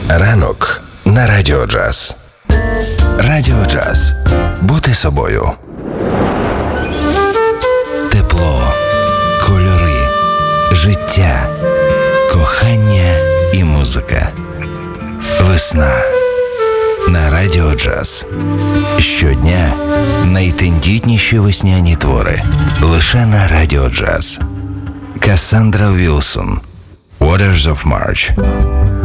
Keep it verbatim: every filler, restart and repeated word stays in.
Ранок на Радіо Джаз. Радіо Джаз. Бути собою. Тепло, кольори, життя, кохання і музика. Весна на Радіо Джаз. Щодня найтендітніші весняні твори. Лише на Радіо Джаз. Кассандра Вілсон. Waters of March.